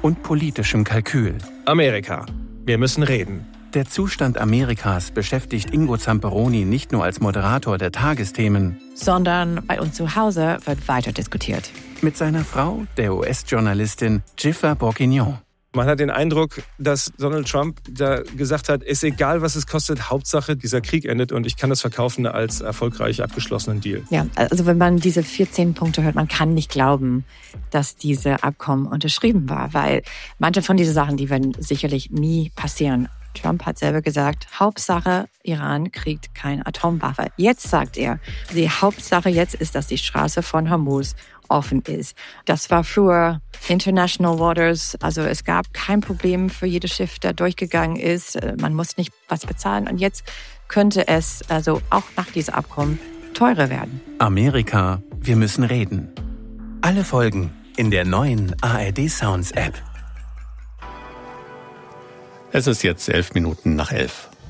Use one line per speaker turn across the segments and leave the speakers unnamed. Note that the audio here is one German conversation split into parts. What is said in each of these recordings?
und politischem Kalkül.
Amerika. Wir müssen reden.
Der Zustand Amerikas beschäftigt Ingo Zamperoni nicht nur als Moderator der Tagesthemen,
sondern bei uns zu Hause wird weiter diskutiert.
Mit seiner Frau, der US-Journalistin Jennifer Bourguignon.
Man hat den Eindruck, dass Donald Trump da gesagt hat, ist egal, was es kostet, Hauptsache dieser Krieg endet und ich kann das verkaufen als erfolgreich abgeschlossenen Deal.
Ja, also wenn man diese 14 Punkte hört, man kann nicht glauben, dass diese Abkommen unterschrieben war, weil manche von diesen Sachen, die werden sicherlich nie passieren. Trump hat selber gesagt, Hauptsache, Iran kriegt keine Atomwaffe. Jetzt sagt er, die Hauptsache jetzt ist, dass die Straße von Hormuz offen ist. Das war früher International Waters, also es gab kein Problem für jedes Schiff, das durchgegangen ist. Man muss nicht was bezahlen und jetzt könnte es, also auch nach diesem Abkommen, teurer werden.
Amerika, wir müssen reden. Alle Folgen in der neuen ARD Sounds App.
Es ist jetzt 11:11.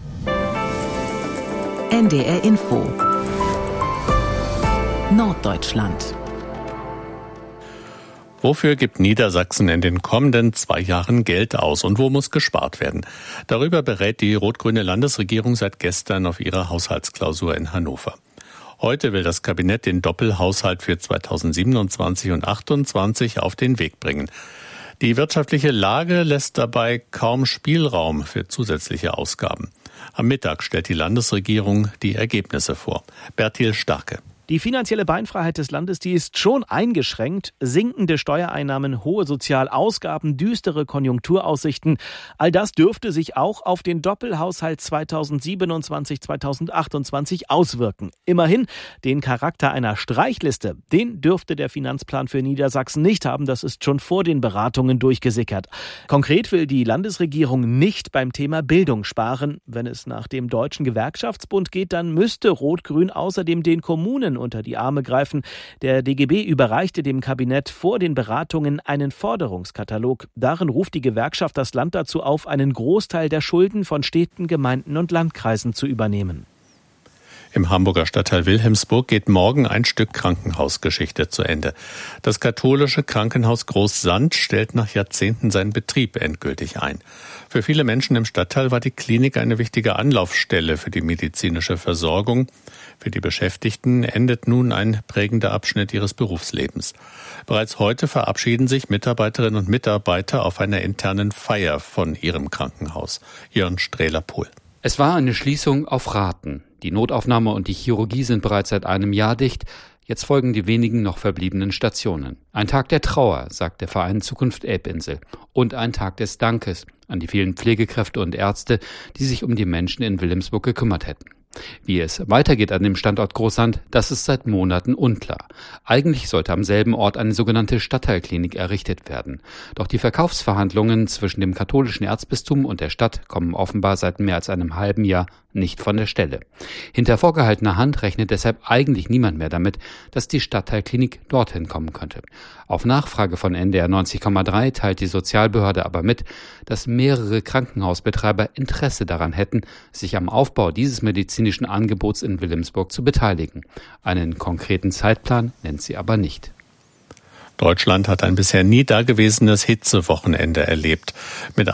NDR Info. Norddeutschland.
Wofür gibt Niedersachsen in den kommenden 2 Jahren Geld aus und wo muss gespart werden? Darüber berät die rot-grüne Landesregierung seit gestern auf ihrer Haushaltsklausur in Hannover. Heute will das Kabinett den Doppelhaushalt für 2027 und 2028 auf den Weg bringen. Die wirtschaftliche Lage lässt dabei kaum Spielraum für zusätzliche Ausgaben. Am Mittag stellt die Landesregierung die Ergebnisse vor. Bertil Starke.
Die finanzielle Beinfreiheit des Landes, die ist schon eingeschränkt. Sinkende Steuereinnahmen, hohe Sozialausgaben, düstere Konjunkturaussichten. All das dürfte sich auch auf den Doppelhaushalt 2027-2028 auswirken. Immerhin, den Charakter einer Streichliste, den dürfte der Finanzplan für Niedersachsen nicht haben. Das ist schon vor den Beratungen durchgesickert. Konkret will die Landesregierung nicht beim Thema Bildung sparen. Wenn es nach dem Deutschen Gewerkschaftsbund geht, dann müsste Rot-Grün außerdem den Kommunen unter die Arme greifen. Der DGB überreichte dem Kabinett vor den Beratungen einen Forderungskatalog. Darin ruft die Gewerkschaft das Land dazu auf, einen Großteil der Schulden von Städten, Gemeinden und Landkreisen zu übernehmen.
Im Hamburger Stadtteil Wilhelmsburg geht morgen ein Stück Krankenhausgeschichte zu Ende. Das katholische Krankenhaus Großsand stellt nach Jahrzehnten seinen Betrieb endgültig ein. Für viele Menschen im Stadtteil war die Klinik eine wichtige Anlaufstelle für die medizinische Versorgung. Für die Beschäftigten endet nun ein prägender Abschnitt ihres Berufslebens. Bereits heute verabschieden sich Mitarbeiterinnen und Mitarbeiter auf einer internen Feier von ihrem Krankenhaus. Jörn Strehler-Pohl.
Es war eine Schließung auf Raten. Die Notaufnahme und die Chirurgie sind bereits seit einem Jahr dicht. Jetzt folgen die wenigen noch verbliebenen Stationen. Ein Tag der Trauer, sagt der Verein Zukunft Elbinsel. Und ein Tag des Dankes an die vielen Pflegekräfte und Ärzte, die sich um die Menschen in Wilhelmsburg gekümmert hätten. Wie es weitergeht an dem Standort Großsand, das ist seit Monaten unklar. Eigentlich sollte am selben Ort eine sogenannte Stadtteilklinik errichtet werden. Doch die Verkaufsverhandlungen zwischen dem katholischen Erzbistum und der Stadt kommen offenbar seit mehr als einem halben Jahr nicht von der Stelle. Hinter vorgehaltener Hand rechnet deshalb eigentlich niemand mehr damit, dass die Stadtteilklinik dorthin kommen könnte. Auf Nachfrage von NDR 90,3 teilt die Sozialbehörde aber mit, dass mehrere Krankenhausbetreiber Interesse daran hätten, sich am Aufbau dieses medizinischen Angebots in Wilhelmsburg zu beteiligen. Einen konkreten Zeitplan nennt sie aber nicht.
Deutschland hat ein bisher nie dagewesenes Hitzewochenende erlebt. Mit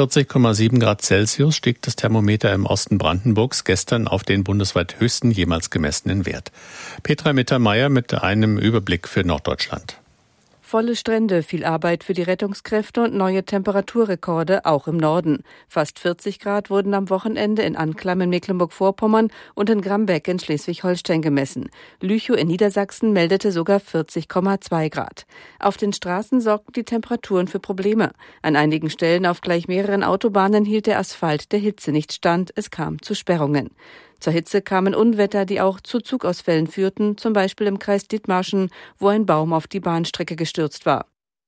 41,7 Grad Celsius stieg das Thermometer im Osten Brandenburgs gestern auf den bundesweit höchsten jemals gemessenen Wert. Petra Mittermeier mit einem Überblick für Norddeutschland.
Volle Strände, viel Arbeit für die Rettungskräfte und neue Temperaturrekorde auch im Norden. Fast 40 Grad wurden am Wochenende in Anklam in Mecklenburg-Vorpommern und in Grambeck in Schleswig-Holstein gemessen. Lüchow in Niedersachsen meldete sogar 40,2 Grad. Auf den Straßen sorgten die Temperaturen für Probleme. An einigen Stellen auf gleich mehreren Autobahnen hielt der Asphalt der Hitze nicht stand. Es kam zu Sperrungen. Zur Hitze kamen Unwetter, die auch zu Zugausfällen führten, zum Beispiel im Kreis Dithmarschen, wo ein Baum auf die Bahnstrecke gestürzt war.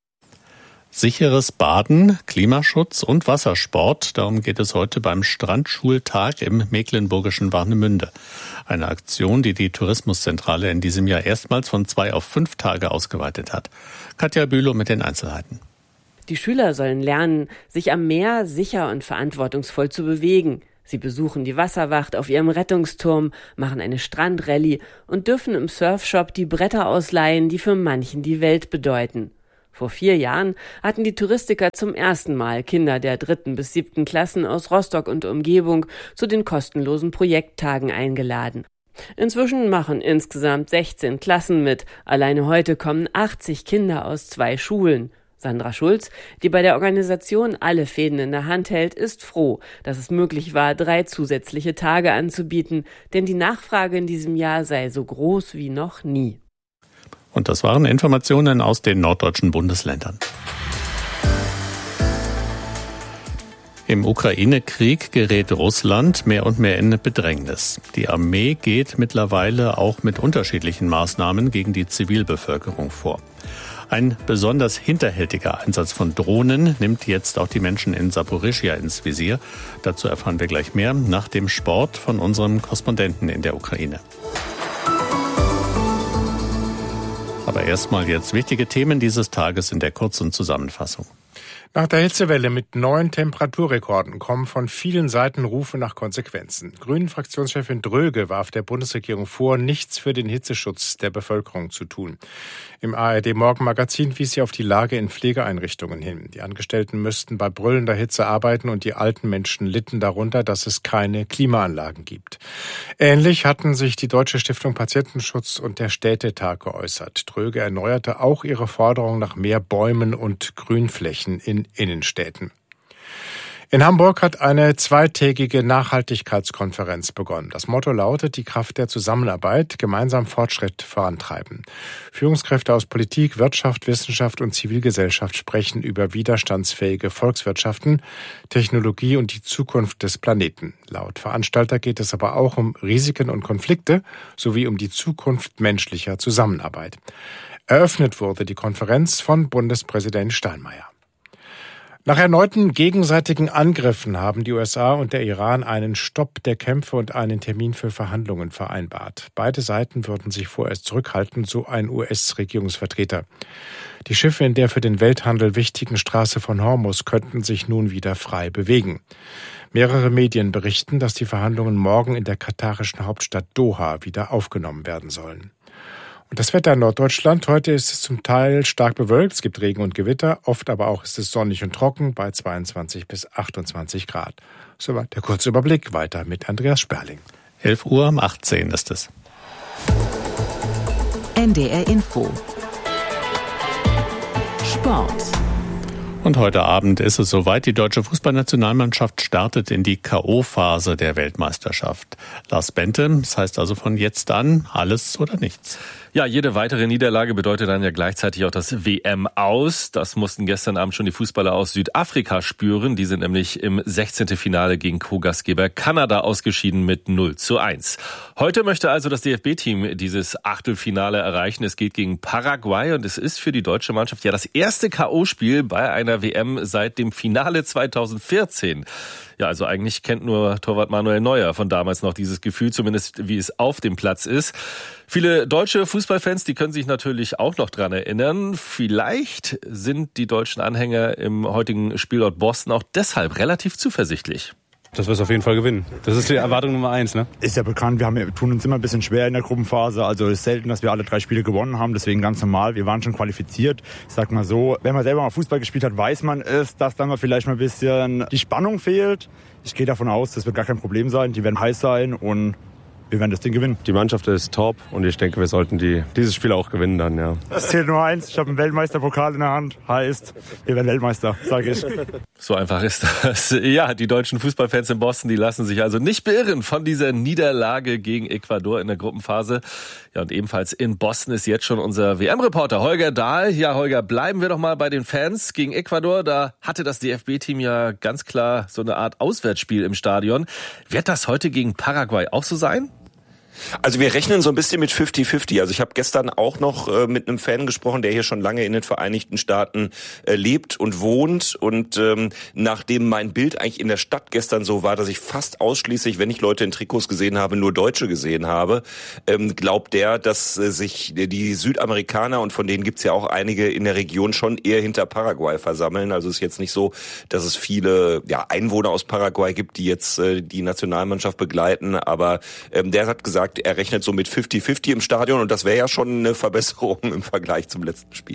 Sicheres Baden, Klimaschutz und Wassersport, darum geht es heute beim Strandschultag im mecklenburgischen Warnemünde. Eine Aktion, die die Tourismuszentrale in diesem Jahr erstmals von 2 auf 5 Tage ausgeweitet hat. Katja Bülow mit den Einzelheiten.
Die Schüler sollen lernen, sich am Meer sicher und verantwortungsvoll zu bewegen. Sie besuchen die Wasserwacht auf ihrem Rettungsturm, machen eine Strandrallye und dürfen im Surfshop die Bretter ausleihen, die für manchen die Welt bedeuten. Vor 4 Jahren hatten die Touristiker zum ersten Mal Kinder der 3. bis 7. Klassen aus Rostock und Umgebung zu den kostenlosen Projekttagen eingeladen. Inzwischen machen insgesamt 16 Klassen mit. Alleine heute kommen 80 Kinder aus 2 Schulen. Sandra Schulz, die bei der Organisation alle Fäden in der Hand hält, ist froh, dass es möglich war, 3 zusätzliche Tage anzubieten, denn die Nachfrage in diesem Jahr sei so groß wie noch nie.
Und das waren Informationen aus den norddeutschen Bundesländern. Im Ukraine-Krieg gerät Russland mehr und mehr in Bedrängnis. Die Armee geht mittlerweile auch mit unterschiedlichen Maßnahmen gegen die Zivilbevölkerung vor. Ein besonders hinterhältiger Einsatz von Drohnen nimmt jetzt auch die Menschen in Saporischschja ins Visier. Dazu erfahren wir gleich mehr nach dem Sport von unserem Korrespondenten in der Ukraine. Aber erstmal jetzt wichtige Themen dieses Tages in der kurzen Zusammenfassung.
Nach der Hitzewelle mit neuen Temperaturrekorden kommen von vielen Seiten Rufe nach Konsequenzen. Grünen-Fraktionschefin Dröge warf der Bundesregierung vor, nichts für den Hitzeschutz der Bevölkerung zu tun. Im ARD-Morgenmagazin wies sie auf die Lage in Pflegeeinrichtungen hin. Die Angestellten müssten bei brüllender Hitze arbeiten und die alten Menschen litten darunter, dass es keine Klimaanlagen gibt. Ähnlich hatten sich die Deutsche Stiftung Patientenschutz und der Städtetag geäußert. Dröge erneuerte auch ihre Forderung nach mehr Bäumen und Grünflächen in Innenstädten. In Hamburg hat eine 2-tägige Nachhaltigkeitskonferenz begonnen. Das Motto lautet: die Kraft der Zusammenarbeit, gemeinsam Fortschritt vorantreiben. Führungskräfte aus Politik, Wirtschaft, Wissenschaft und Zivilgesellschaft sprechen über widerstandsfähige Volkswirtschaften, Technologie und die Zukunft des Planeten. Laut Veranstalter geht es aber auch um Risiken und Konflikte sowie um die Zukunft menschlicher Zusammenarbeit. Eröffnet wurde die Konferenz von Bundespräsident Steinmeier. Nach erneuten gegenseitigen Angriffen haben die USA und der Iran einen Stopp der Kämpfe und einen Termin für Verhandlungen vereinbart. Beide Seiten würden sich vorerst zurückhalten, so ein US-Regierungsvertreter. Die Schiffe in der für den Welthandel wichtigen Straße von Hormuz könnten sich nun wieder frei bewegen. Mehrere Medien berichten, dass die Verhandlungen morgen in der katarischen Hauptstadt Doha wieder aufgenommen werden sollen. Und das Wetter in Norddeutschland: heute ist es zum Teil stark bewölkt, es gibt Regen und Gewitter, oft aber auch ist es sonnig und trocken bei 22 bis 28 Grad. Soweit der kurze Überblick, weiter mit Andreas Sperling.
11:18 Uhr ist es.
NDR Info. Sport.
Und heute Abend ist es soweit. Die deutsche Fußballnationalmannschaft startet in die K.O.-Phase der Weltmeisterschaft. Lars Bente, das heißt also von jetzt an alles oder nichts.
Ja, jede weitere Niederlage bedeutet dann ja gleichzeitig auch das WM-Aus. Das mussten gestern Abend schon die Fußballer aus Südafrika spüren. Die sind nämlich im 16. Finale gegen Co-Gastgeber Kanada ausgeschieden mit 0:1. Heute möchte also das DFB-Team dieses Achtelfinale erreichen. Es geht gegen Paraguay und es ist für die deutsche Mannschaft ja das erste K.O.-Spiel bei einer WM seit dem Finale 2014. Ja, also eigentlich kennt nur Torwart Manuel Neuer von damals noch dieses Gefühl, zumindest wie es auf dem Platz ist. Viele deutsche Fußballfans, die können sich natürlich auch noch dran erinnern. Vielleicht sind die deutschen Anhänger im heutigen Spielort Boston auch deshalb relativ zuversichtlich.
Dass wir es auf jeden Fall gewinnen. Das ist die Erwartung Nummer 1, ne?
Ist ja bekannt, wir tun uns immer ein bisschen schwer in der Gruppenphase. Also es ist selten, dass wir alle 3 Spiele gewonnen haben. Deswegen ganz normal. Wir waren schon qualifiziert. Ich sag mal so, wenn man selber mal Fußball gespielt hat, weiß man es, dass dann mal vielleicht mal ein bisschen die Spannung fehlt. Ich gehe davon aus, das wird gar kein Problem sein. Die werden heiß sein und wir werden das Ding gewinnen.
Die Mannschaft ist top und ich denke, wir sollten dieses Spiel auch gewinnen dann, ja.
Es zählt nur eins, ich habe einen Weltmeisterpokal in der Hand, heißt, wir werden Weltmeister, sage ich.
So einfach ist das. Ja, die deutschen Fußballfans in Boston, die lassen sich also nicht beirren von dieser Niederlage gegen Ecuador in der Gruppenphase. Ja, und ebenfalls in Boston ist jetzt schon unser WM-Reporter Holger Dahl. Ja, Holger, bleiben wir doch mal bei den Fans gegen Ecuador. Da hatte das DFB-Team ja ganz klar so eine Art Auswärtsspiel im Stadion. Wird das heute gegen Paraguay auch so sein?
Also wir rechnen so ein bisschen mit 50-50. Also ich habe gestern auch noch mit einem Fan gesprochen, der hier schon lange in den Vereinigten Staaten lebt und wohnt. Und nachdem mein Bild eigentlich in der Stadt gestern so war, dass ich fast ausschließlich, wenn ich Leute in Trikots gesehen habe, nur Deutsche gesehen habe, glaubt der, dass sich die Südamerikaner, und von denen gibt's ja auch einige in der Region, schon eher hinter Paraguay versammeln. Also es ist jetzt nicht so, dass es viele Einwohner aus Paraguay gibt, die jetzt die Nationalmannschaft begleiten. Aber der hat gesagt, er rechnet so mit 50-50 im Stadion und das wäre ja schon eine Verbesserung im Vergleich zum letzten Spiel.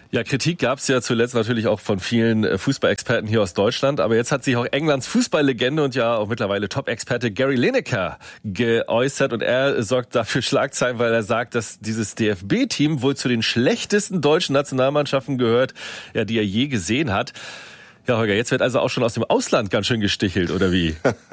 Ja, Kritik gab es ja zuletzt natürlich auch von vielen Fußballexperten hier aus Deutschland. Aber jetzt hat sich auch Englands Fußballlegende und ja auch mittlerweile Top-Experte Gary Lineker geäußert. Und er sorgt dafür Schlagzeilen, weil er sagt, dass dieses DFB-Team wohl zu den schlechtesten deutschen Nationalmannschaften gehört, ja, die er je gesehen hat. Ja, Holger, jetzt wird also auch schon aus dem Ausland ganz schön gestichelt, oder wie?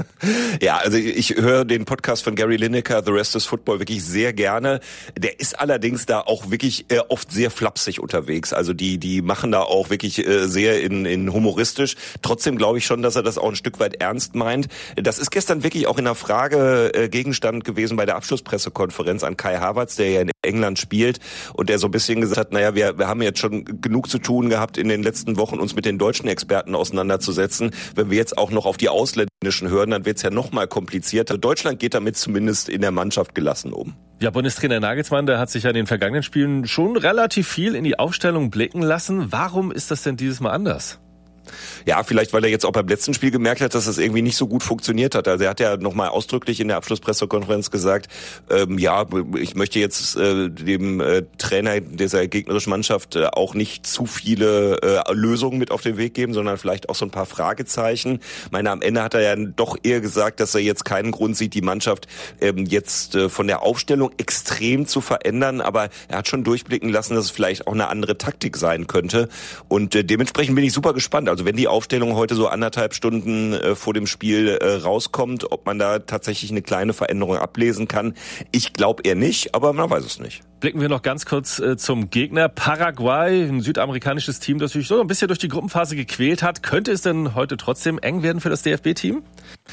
Ja, also ich höre den Podcast von Gary Lineker, The Rest is Football, wirklich sehr gerne. Der ist allerdings da auch wirklich oft sehr flapsig unterwegs. Also die machen da auch wirklich sehr in humoristisch. Trotzdem glaube ich schon, dass er das auch ein Stück weit ernst meint. Das ist gestern wirklich auch in der Frage Gegenstand gewesen bei der Abschlusspressekonferenz an Kai Havertz, der ja in England spielt und der so ein bisschen gesagt hat, naja, wir haben jetzt schon genug zu tun gehabt in den letzten Wochen, uns mit den deutschen Experten auseinanderzusetzen. Wenn wir jetzt auch noch auf die ausländischen hören, dann wird es ja noch mal komplizierter. Deutschland geht damit zumindest in der Mannschaft gelassen um.
Ja, Bundestrainer Nagelsmann, der hat sich ja in den vergangenen Spielen schon relativ viel in die Aufstellung blicken lassen. Warum ist das denn dieses Mal anders?
Ja, vielleicht, weil er jetzt auch beim letzten Spiel gemerkt hat, dass es irgendwie nicht so gut funktioniert hat. Also er hat ja nochmal ausdrücklich in der Abschlusspressekonferenz gesagt, ja, ich möchte jetzt dem Trainer dieser gegnerischen Mannschaft auch nicht zu viele Lösungen mit auf den Weg geben, sondern vielleicht auch so ein paar Fragezeichen. Ich meine, am Ende hat er ja doch eher gesagt, dass er jetzt keinen Grund sieht, die Mannschaft jetzt von der Aufstellung extrem zu verändern, aber er hat schon durchblicken lassen, dass es vielleicht auch eine andere Taktik sein könnte. Und dementsprechend bin ich super gespannt. Also wenn die Aufstellung heute so 1,5 Stunden vor dem Spiel rauskommt, ob man da tatsächlich eine kleine Veränderung ablesen kann. Ich glaube eher nicht, aber man weiß es nicht.
Blicken wir noch ganz kurz zum Gegner. Paraguay, ein südamerikanisches Team, das sich so ein bisschen durch die Gruppenphase gequält hat. Könnte es denn heute trotzdem eng werden für das DFB-Team?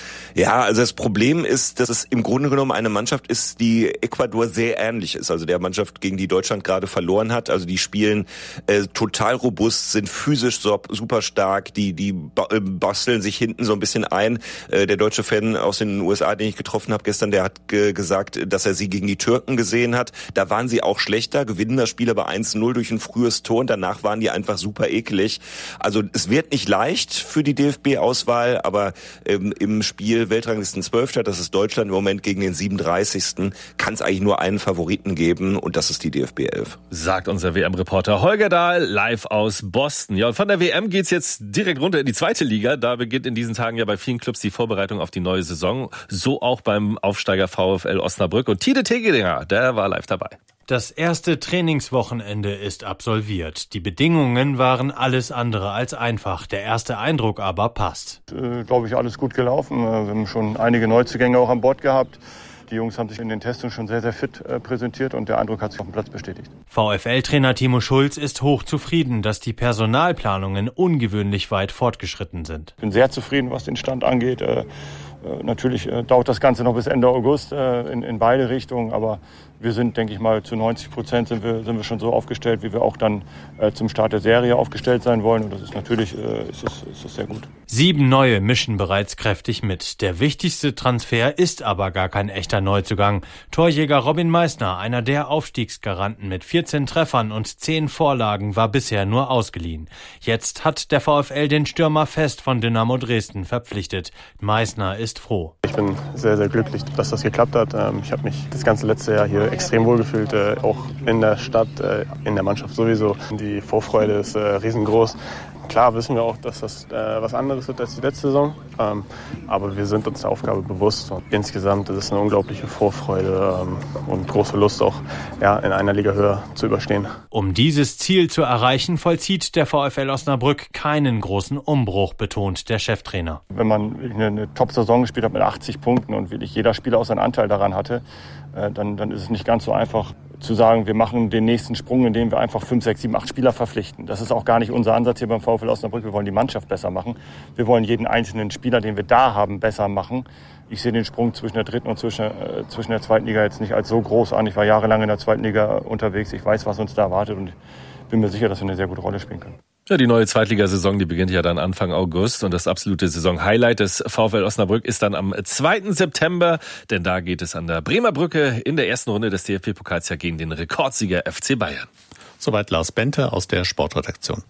Ja, also das Problem ist, dass es im Grunde genommen eine Mannschaft ist, die Ecuador sehr ähnlich ist. Also der Mannschaft, gegen die Deutschland gerade verloren hat. Also die spielen total robust, sind physisch super stark, die basteln sich hinten so ein bisschen ein. Der deutsche Fan aus den USA, den ich getroffen habe gestern, der hat gesagt, dass er sie gegen die Türken gesehen hat. Da waren sie auch schlechter, gewinnen das Spiel aber 1-0 durch ein frühes Tor und danach waren die einfach super eklig. Also es wird nicht leicht für die DFB-Auswahl, aber im Spiel Weltranglisten 12. Das ist Deutschland im Moment gegen den 37. kann es eigentlich nur einen Favoriten geben und das ist die DFB 11.
Sagt unser WM-Reporter Holger Dahl live aus Boston. Ja, und von der WM geht's jetzt direkt runter in die zweite Liga. Da beginnt in diesen Tagen ja bei vielen Clubs die Vorbereitung auf die neue Saison. So auch beim Aufsteiger VfL Osnabrück. Und Tide Tegelinger, der war live dabei.
Das erste Trainingswochenende ist absolviert. Die Bedingungen waren alles andere als einfach. Der erste Eindruck aber passt.
Glaube ich, alles gut gelaufen. Wir haben schon einige Neuzugänge auch an Bord gehabt. Die Jungs haben sich in den Testungen schon sehr, sehr fit präsentiert und der Eindruck hat sich auf dem Platz bestätigt.
VfL-Trainer Timo Schulz ist hochzufrieden, dass die Personalplanungen ungewöhnlich weit fortgeschritten sind.
Ich bin sehr zufrieden, was den Stand angeht. Natürlich dauert das Ganze noch bis Ende August in beide Richtungen, aber wir sind, denke ich mal, zu 90% sind wir schon so aufgestellt, wie wir auch dann zum Start der Serie aufgestellt sein wollen. Und das ist natürlich ist es sehr gut.
7 neue mischen bereits kräftig mit. Der wichtigste Transfer ist aber gar kein echter Neuzugang. Torjäger Robin Meissner, einer der Aufstiegsgaranten mit 14 Treffern und 10 Vorlagen, war bisher nur ausgeliehen. Jetzt hat der VfL den Stürmer Fest von Dynamo Dresden verpflichtet. Meissner ist froh.
Ich bin sehr, sehr glücklich, dass das geklappt hat. Ich habe mich das ganze letzte Jahr hier extrem wohl gefühlt, auch in der Stadt, in der Mannschaft sowieso. Die Vorfreude ist riesengroß. Klar wissen wir auch, dass das was anderes wird als die letzte Saison, aber wir sind uns der Aufgabe bewusst. Und insgesamt ist es eine unglaubliche Vorfreude und große Lust auch in einer Liga höher zu überstehen.
Um dieses Ziel zu erreichen, vollzieht der VfL Osnabrück keinen großen Umbruch, betont der Cheftrainer.
Wenn man eine Top-Saison gespielt hat mit 80 Punkten und wirklich jeder Spieler auch seinen Anteil daran hatte, dann ist es nicht ganz so einfach zu sagen, wir machen den nächsten Sprung, indem wir einfach 5, 6, 7, 8 Spieler verpflichten. Das ist auch gar nicht unser Ansatz hier beim VfL Osnabrück. Wir wollen die Mannschaft besser machen. Wir wollen jeden einzelnen Spieler, den wir da haben, besser machen. Ich sehe den Sprung zwischen der dritten und zwischen der zweiten Liga jetzt nicht als so groß an. Ich war jahrelang in der zweiten Liga unterwegs. Ich weiß, was uns da erwartet und bin mir sicher, dass wir eine sehr gute Rolle spielen können.
Ja, die neue Zweitligasaison, die beginnt ja dann Anfang August und das absolute Saison-Highlight des VfL Osnabrück ist dann am 2. September, denn da geht es an der Bremer Brücke in der ersten Runde des DFB-Pokals ja gegen den Rekordsieger FC Bayern.
Soweit Lars Bente aus der Sportredaktion.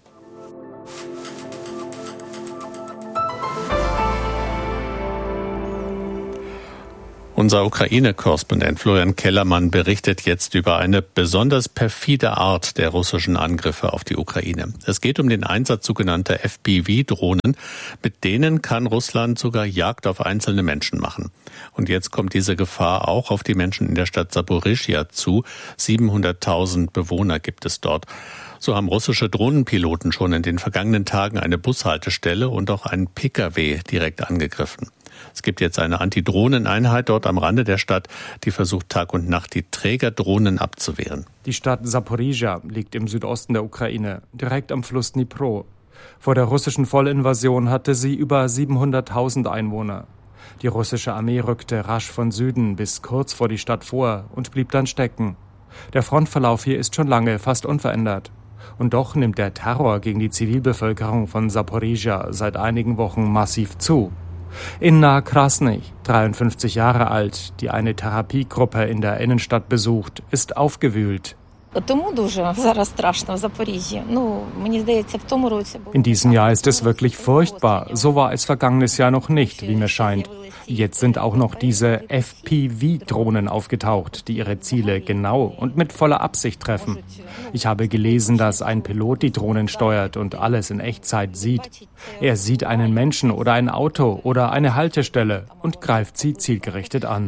Unser Ukraine-Korrespondent Florian Kellermann berichtet jetzt über eine besonders perfide Art der russischen Angriffe auf die Ukraine. Es geht um den Einsatz sogenannter FPV-Drohnen. Mit denen kann Russland sogar Jagd auf einzelne Menschen machen. Und jetzt kommt diese Gefahr auch auf die Menschen in der Stadt Saporischschja zu. 700.000 Bewohner gibt es dort. So haben russische Drohnenpiloten schon in den vergangenen Tagen eine Bushaltestelle und auch einen Pkw direkt angegriffen. Es gibt jetzt eine Antidrohneneinheit dort am Rande der Stadt, die versucht Tag und Nacht die Trägerdrohnen abzuwehren.
Die Stadt Saporischschja liegt im Südosten der Ukraine, direkt am Fluss Dnipro. Vor der russischen Vollinvasion hatte sie über 700.000 Einwohner. Die russische Armee rückte rasch von Süden bis kurz vor die Stadt vor und blieb dann stecken. Der Frontverlauf hier ist schon lange fast unverändert. Und doch nimmt der Terror gegen die Zivilbevölkerung von Saporischschja seit einigen Wochen massiv zu. Inna Krasny, 53 Jahre alt, die eine Therapiegruppe in der Innenstadt besucht, ist aufgewühlt. In diesem Jahr ist es wirklich furchtbar. So war es vergangenes Jahr noch nicht, wie mir scheint. Jetzt sind auch noch diese FPV-Drohnen aufgetaucht, die ihre Ziele genau und mit voller Absicht treffen. Ich habe gelesen, dass ein Pilot die Drohnen steuert und alles in Echtzeit sieht. Er sieht einen Menschen oder ein Auto oder eine Haltestelle und greift sie zielgerichtet an.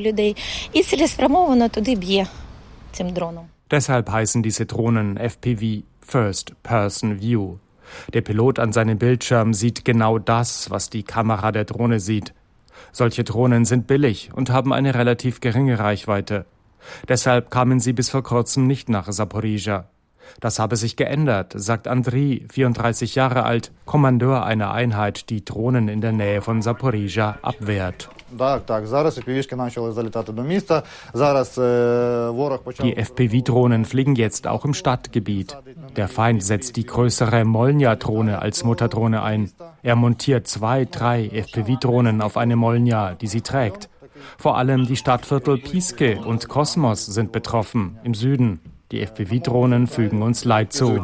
Deshalb heißen diese Drohnen FPV, First Person View. Der Pilot an seinem Bildschirm sieht genau das, was die Kamera der Drohne sieht. Solche Drohnen sind billig und haben eine relativ geringe Reichweite. Deshalb kamen sie bis vor kurzem nicht nach Saporischschja. Das habe sich geändert, sagt Andriy, 34 Jahre alt, Kommandeur einer Einheit, die Drohnen in der Nähe von Saporischschja abwehrt. Die FPV-Drohnen fliegen jetzt auch im Stadtgebiet. Der Feind setzt die größere Molnja-Drohne als Muterdrohne ein. Er montiert 2, 3 FPV-Drohnen auf eine Molnja, die sie trägt. Vor allem die Stadtviertel Piske und Kosmos sind betroffen, im Süden. Die FPV-Drohnen fügen uns Leid zu.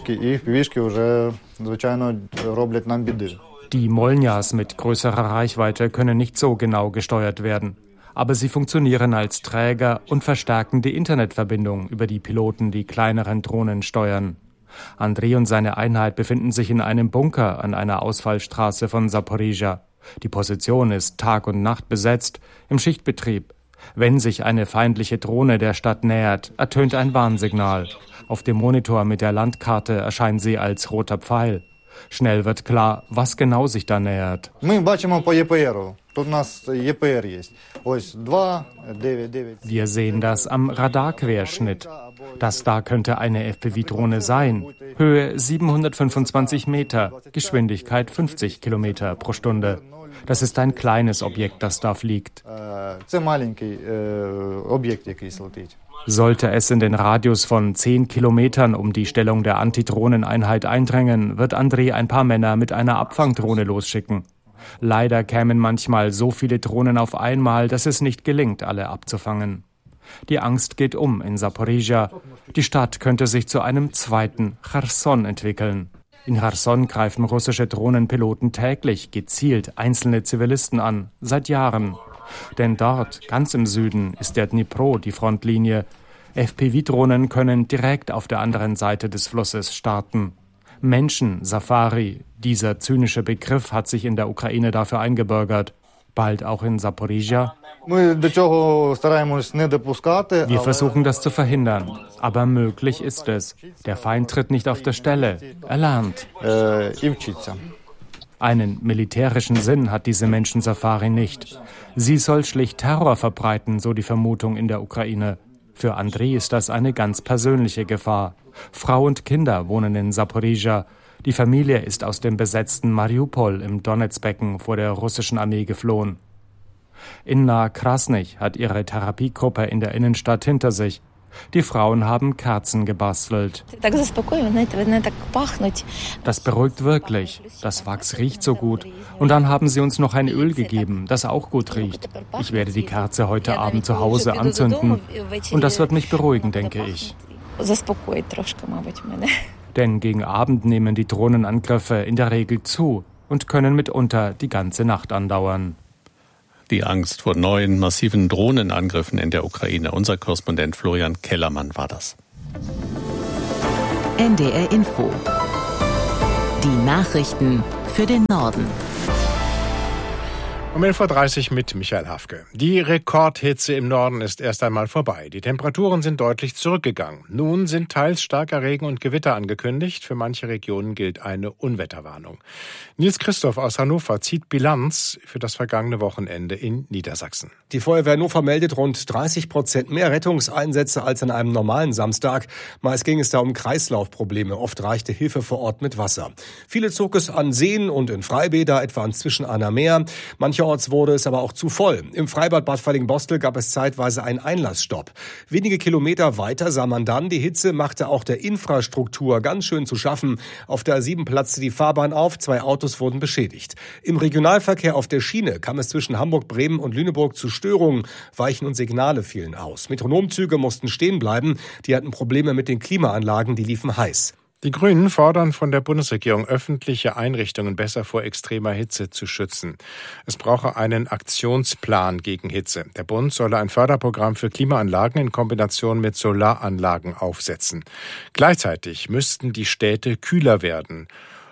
Die Molnjas mit größerer Reichweite können nicht so genau gesteuert werden. Aber sie funktionieren als Träger und verstärken die Internetverbindung, über die Piloten die kleineren Drohnen steuern. Andriy und seine Einheit befinden sich in einem Bunker an einer Ausfallstraße von Saporischschja. Die Position ist Tag und Nacht besetzt, im Schichtbetrieb. Wenn sich eine feindliche Drohne der Stadt nähert, ertönt ein Warnsignal. Auf dem Monitor mit der Landkarte erscheint sie als roter Pfeil. Schnell wird klar, was genau sich da nähert. Wir sehen das am Radarquerschnitt. Das da könnte eine FPV-Drohne sein. Höhe 725 Meter, Geschwindigkeit 50 Kilometer pro Stunde. Das ist ein kleines Objekt, das da fliegt. Sollte es in den Radius von 10 Kilometern um die Stellung der Antidrohneneinheit eindrängen, wird Andriy ein paar Männer mit einer Abfangdrohne losschicken. Leider kämen manchmal so viele Drohnen auf einmal, dass es nicht gelingt, alle abzufangen. Die Angst geht um in Saporischschja. Die Stadt könnte sich zu einem zweiten Cherson entwickeln. In Cherson greifen russische Drohnenpiloten täglich gezielt einzelne Zivilisten an, seit Jahren. Denn dort, ganz im Süden, ist der Dnipro die Frontlinie. FPV-Drohnen können direkt auf der anderen Seite des Flusses starten. Menschen-Safari, dieser zynische Begriff hat sich in der Ukraine dafür eingebürgert. Bald auch in Saporischschja. Wir versuchen das zu verhindern, aber möglich ist es. Der Feind tritt nicht auf der Stelle, er lernt. Einen militärischen Sinn hat diese Menschen-Safari nicht. Sie soll schlicht Terror verbreiten, so die Vermutung in der Ukraine. Für Andriy ist das eine ganz persönliche Gefahr. Frau und Kinder wohnen in Saporischschja. Die Familie ist aus dem besetzten Mariupol im Donezbecken vor der russischen Armee geflohen. Inna Krasny hat ihre Therapiegruppe in der Innenstadt hinter sich. Die Frauen haben Kerzen gebastelt. Das beruhigt wirklich. Das Wachs riecht so gut. Und dann haben sie uns noch ein Öl gegeben, das auch gut riecht. Ich werde die Kerze heute Abend zu Hause anzünden. Und das wird mich beruhigen, denke ich. Denn gegen Abend nehmen die Drohnenangriffe in der Regel zu und können mitunter die ganze Nacht andauern.
Die Angst vor neuen, massiven Drohnenangriffen in der Ukraine. Unser Korrespondent Florian Kellermann war das.
NDR Info. Die Nachrichten für den Norden.
Um 11.30 Uhr mit Michael Hafke. Die Rekordhitze im Norden ist erst einmal vorbei. Die Temperaturen sind deutlich zurückgegangen. Nun sind teils starker Regen und Gewitter angekündigt. Für manche Regionen gilt eine Unwetterwarnung. Nils Christoph aus Hannover zieht Bilanz für das vergangene Wochenende in Niedersachsen.
Die Feuerwehr Hannover meldet rund 30% mehr Rettungseinsätze als an einem normalen Samstag. Meist ging es da um Kreislaufprobleme. Oft reichte Hilfe vor Ort mit Wasser. Viele zog es an Seen und in Freibäder, etwa an Zwischenahner Meer. Mancherorts wurde es aber auch zu voll. Im Freibad Bad Fallingbostel gab es zeitweise einen Einlassstopp. Wenige Kilometer weiter sah man dann, die Hitze machte auch der Infrastruktur ganz schön zu schaffen. Auf der A7 platzte die Fahrbahn auf, 2 Autos wurden beschädigt. Im Regionalverkehr auf der Schiene kam es zwischen Hamburg, Bremen und Lüneburg zu Störungen. Weichen und Signale fielen aus. Metronomzüge mussten stehen bleiben. Die hatten Probleme mit den Klimaanlagen, die liefen heiß.
Die Grünen fordern von der Bundesregierung, öffentliche Einrichtungen besser vor extremer Hitze zu schützen. Es brauche einen Aktionsplan gegen Hitze. Der Bund solle ein Förderprogramm für Klimaanlagen in Kombination mit Solaranlagen aufsetzen. Gleichzeitig müssten die Städte kühler werden.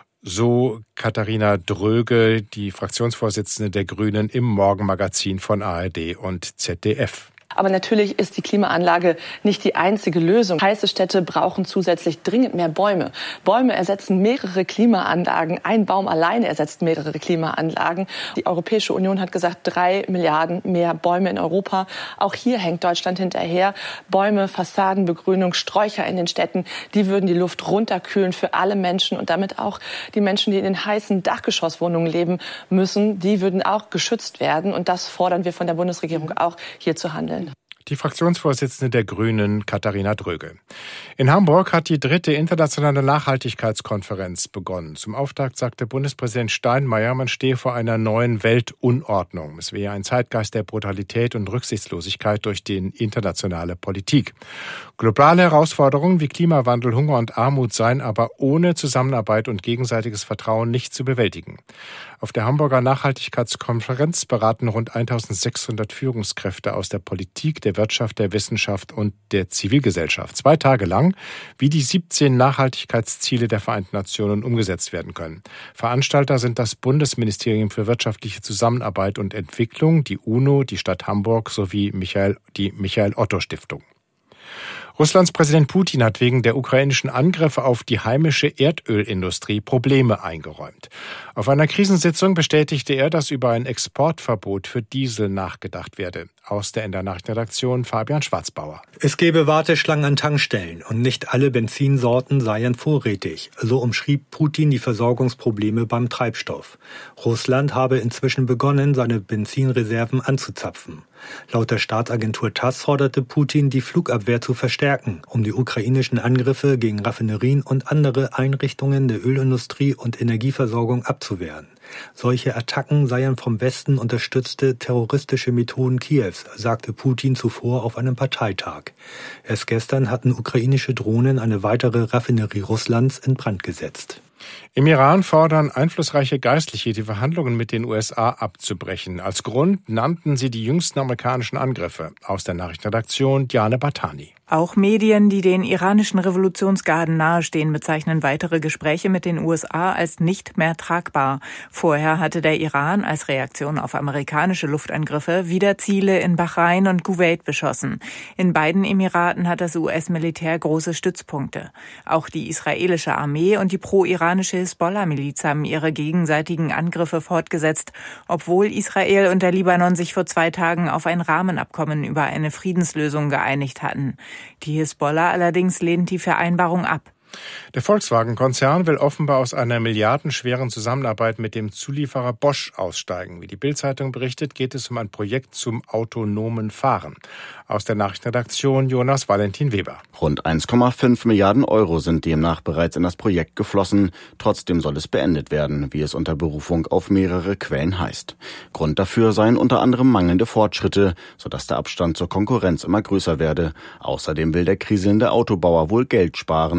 So Katharina Dröge, die Fraktionsvorsitzende der Grünen im Morgenmagazin von ARD und ZDF.
Aber natürlich ist die Klimaanlage nicht die einzige Lösung. Heiße Städte brauchen zusätzlich dringend mehr Bäume. Bäume ersetzen mehrere Klimaanlagen. Ein Baum alleine ersetzt mehrere Klimaanlagen. Die Europäische Union hat gesagt, 3 Milliarden mehr Bäume in Europa. Auch hier hängt Deutschland hinterher. Bäume, Fassadenbegrünung, Sträucher in den Städten, die würden die Luft runterkühlen für alle Menschen und damit auch die Menschen, die in den heißen Dachgeschosswohnungen leben müssen, die würden auch geschützt werden. Und das fordern wir von der Bundesregierung auch, hier zu handeln.
Die Fraktionsvorsitzende der Grünen, Katharina Dröge. In Hamburg hat die 3. internationale Nachhaltigkeitskonferenz begonnen. Zum Auftakt sagte Bundespräsident Steinmeier, man stehe vor einer neuen Weltunordnung. Es wäre ein Zeitgeist der Brutalität und Rücksichtslosigkeit durch die internationale Politik. Globale Herausforderungen wie Klimawandel, Hunger und Armut seien aber ohne Zusammenarbeit und gegenseitiges Vertrauen nicht zu bewältigen. Auf der Hamburger Nachhaltigkeitskonferenz beraten rund 1600 Führungskräfte aus der Politik, der Wirtschaft, der Wissenschaft und der Zivilgesellschaft 2 Tage lang, wie die 17 Nachhaltigkeitsziele der Vereinten Nationen umgesetzt werden können. Veranstalter sind das Bundesministerium für wirtschaftliche Zusammenarbeit und Entwicklung, die UNO, die Stadt Hamburg sowie die Michael-Otto-Stiftung. Russlands Präsident Putin hat wegen der ukrainischen Angriffe auf die heimische Erdölindustrie Probleme eingeräumt. Auf einer Krisensitzung bestätigte er, dass über ein Exportverbot für Diesel nachgedacht werde. Aus der NDR-Nachrichtenredaktion Fabian Schwarzbauer.
Es gäbe Warteschlangen an Tankstellen und nicht alle Benzinsorten seien vorrätig. So umschrieb Putin die Versorgungsprobleme beim Treibstoff. Russland habe inzwischen begonnen, seine Benzinreserven anzuzapfen. Laut der Staatsagentur TASS forderte Putin, die Flugabwehr zu verstärken, um die ukrainischen Angriffe gegen Raffinerien und andere Einrichtungen der Ölindustrie und Energieversorgung abzuwehren. Solche Attacken seien vom Westen unterstützte terroristische Methoden Kiews, sagte Putin zuvor auf einem Parteitag. Erst gestern hatten ukrainische Drohnen eine weitere Raffinerie Russlands in Brand gesetzt.
Im Iran fordern einflussreiche Geistliche, die Verhandlungen mit den USA abzubrechen. Als Grund nannten sie die jüngsten amerikanischen Angriffe. Aus der Nachrichtenredaktion Diane Batani.
Auch Medien, die den iranischen Revolutionsgarden nahestehen, bezeichnen weitere Gespräche mit den USA als nicht mehr tragbar. Vorher hatte der Iran als Reaktion auf amerikanische Luftangriffe wieder Ziele in Bahrain und Kuwait beschossen. In beiden Emiraten hat das US-Militär große Stützpunkte. Auch die israelische Armee und die pro-iranische Hisbollah-Miliz haben ihre gegenseitigen Angriffe fortgesetzt, obwohl Israel und der Libanon sich vor 2 Tagen auf ein Rahmenabkommen über eine Friedenslösung geeinigt hatten. Die Hisbollah allerdings lehnt die Vereinbarung ab.
Der Volkswagen-Konzern will offenbar aus einer milliardenschweren Zusammenarbeit mit dem Zulieferer Bosch aussteigen. Wie die Bild-Zeitung berichtet, geht es um ein Projekt zum autonomen Fahren. Aus der Nachrichtenredaktion Jonas Valentin Weber.
Rund 1,5 Milliarden Euro sind demnach bereits in das Projekt geflossen. Trotzdem soll es beendet werden, wie es unter Berufung auf mehrere Quellen heißt. Grund dafür seien unter anderem mangelnde Fortschritte, sodass der Abstand zur Konkurrenz immer größer werde. Außerdem will der kriselnde Autobauer wohl Geld sparen.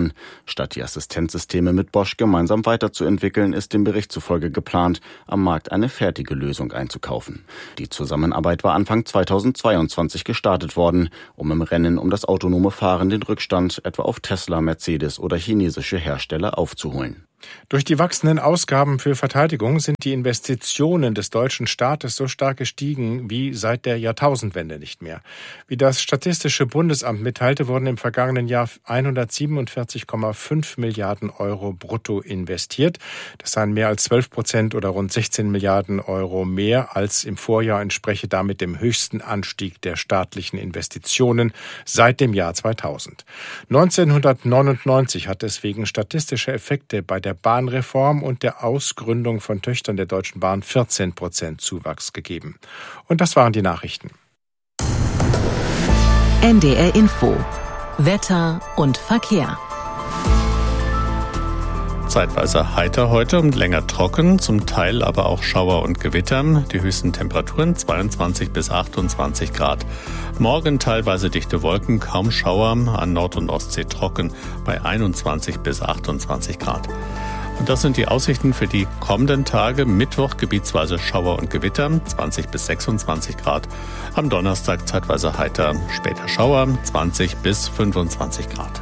Statt die Assistenzsysteme mit Bosch gemeinsam weiterzuentwickeln, ist dem Bericht zufolge geplant, am Markt eine fertige Lösung einzukaufen. Die Zusammenarbeit war Anfang 2022 gestartet worden, um im Rennen um das autonome Fahren den Rückstand etwa auf Tesla, Mercedes oder chinesische Hersteller aufzuholen.
Durch die wachsenden Ausgaben für Verteidigung sind die Investitionen des deutschen Staates so stark gestiegen wie seit der Jahrtausendwende nicht mehr. Wie das Statistische Bundesamt mitteilte, wurden im vergangenen Jahr 147,5 Milliarden Euro brutto investiert. Das seien mehr als 12% oder rund 16 Milliarden Euro mehr als im Vorjahr, entspreche damit dem höchsten Anstieg der staatlichen Investitionen seit dem Jahr 2000. 1999 hat es wegen statistischer Effekte bei der Bahnreform und der Ausgründung von Töchtern der Deutschen Bahn 14% Zuwachs gegeben. Und das waren die Nachrichten.
NDR Info. Wetter und Verkehr.
Zeitweise heiter heute und länger trocken, zum Teil aber auch Schauer und Gewitter. Die höchsten Temperaturen 22 bis 28 Grad. Morgen teilweise dichte Wolken, kaum Schauer, an Nord- und Ostsee trocken bei 21 bis 28 Grad. Und das sind die Aussichten für die kommenden Tage. Mittwoch gebietsweise Schauer und Gewitter, 20 bis 26 Grad. Am Donnerstag zeitweise heiter, später Schauer, 20 bis 25 Grad.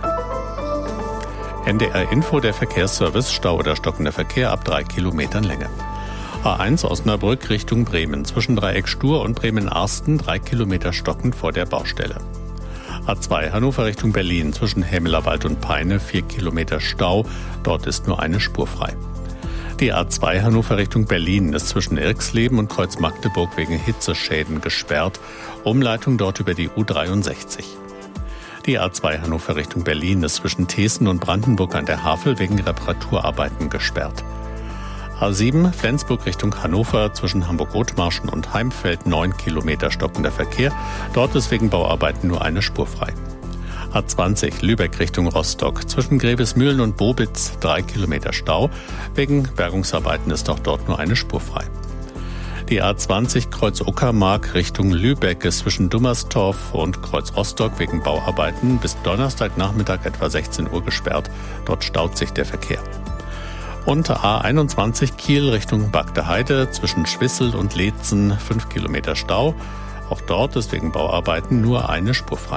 NDR Info, der Verkehrsservice, Stau oder stockender Verkehr ab 3 Kilometern Länge. A1 Osnabrück Richtung Bremen, zwischen Dreieck Stur und Bremen-Arsten 3 Kilometer stockend vor der Baustelle. A2 Hannover Richtung Berlin, zwischen Hämelerwald und Peine 4 Kilometer Stau, dort ist nur eine Spur frei. Die A2 Hannover Richtung Berlin ist zwischen Irxleben und Kreuz Magdeburg wegen Hitzeschäden gesperrt, Umleitung dort über die U63. Die A2 Hannover Richtung Berlin ist zwischen Thesen und Brandenburg an der Havel wegen Reparaturarbeiten gesperrt. A7 Flensburg Richtung Hannover, zwischen Hamburg-Rotmarschen und Heimfeld 9 Kilometer stockender Verkehr. Dort ist wegen Bauarbeiten nur eine Spur frei. A20 Lübeck Richtung Rostock, zwischen Grevesmühlen und Bobitz 3 Kilometer Stau. Wegen Bergungsarbeiten ist auch dort nur eine Spur frei. Die A20 Kreuz Uckermark Richtung Lübeck ist zwischen Dummerstorf und Kreuz Rostock wegen Bauarbeiten bis Donnerstagnachmittag etwa 16 Uhr gesperrt. Dort staut sich der Verkehr. Und A21 Kiel Richtung Bagdeheide, zwischen Schwissel und Leetzen 5 Kilometer Stau. Auch dort ist wegen Bauarbeiten nur eine Spur frei.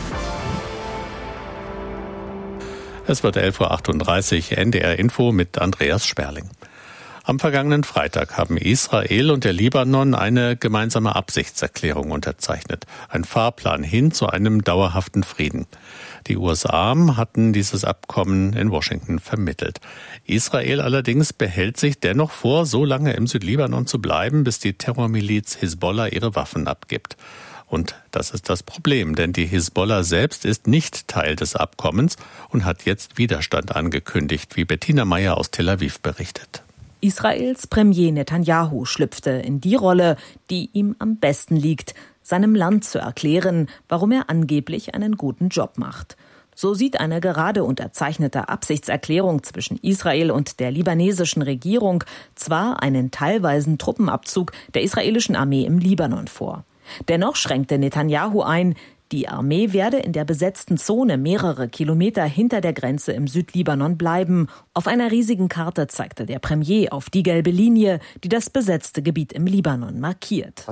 Es wird 11.38 Uhr, NDR Info mit Andreas Sperling. Am vergangenen Freitag haben Israel und der Libanon eine gemeinsame Absichtserklärung unterzeichnet. Ein Fahrplan hin zu einem dauerhaften Frieden. Die USA hatten dieses Abkommen in Washington vermittelt. Israel allerdings behält sich dennoch vor, so lange im Südlibanon zu bleiben, bis die Terrormiliz Hisbollah ihre Waffen abgibt. Und das ist das Problem, denn die Hisbollah selbst ist nicht Teil des Abkommens und hat jetzt Widerstand angekündigt, wie Bettina Meyer aus Tel Aviv berichtet.
Israels Premier Netanyahu schlüpfte in die Rolle, die ihm am besten liegt, seinem Land zu erklären, warum er angeblich einen guten Job macht. So sieht eine gerade unterzeichnete Absichtserklärung zwischen Israel und der libanesischen Regierung zwar einen teilweisen Truppenabzug der israelischen Armee im Libanon vor. Dennoch schränkte Netanyahu ein, die Armee werde in der besetzten Zone mehrere Kilometer hinter der Grenze im Südlibanon bleiben. Auf einer riesigen Karte zeigte der Premier auf die gelbe Linie, die das besetzte Gebiet im Libanon markiert.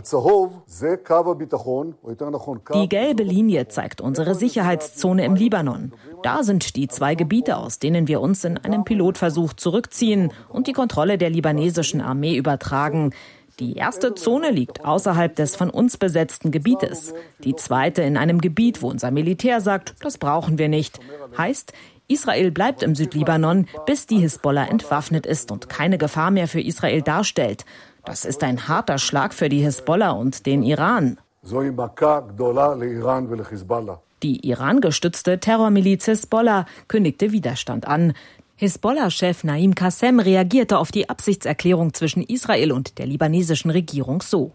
Die gelbe Linie zeigt unsere Sicherheitszone im Libanon. Da sind die 2 Gebiete, aus denen wir uns in einem Pilotversuch zurückziehen und die Kontrolle der libanesischen Armee übertragen. Die erste Zone liegt außerhalb des von uns besetzten Gebietes. Die zweite in einem Gebiet, wo unser Militär sagt, das brauchen wir nicht. Heißt, Israel bleibt im Südlibanon, bis die Hisbollah entwaffnet ist und keine Gefahr mehr für Israel darstellt. Das ist ein harter Schlag für die Hisbollah und den Iran. Die Iran-gestützte Terrormiliz Hisbollah kündigte Widerstand an. Hisbollah-Chef Naim Qassem reagierte auf die Absichtserklärung zwischen Israel und der libanesischen Regierung so.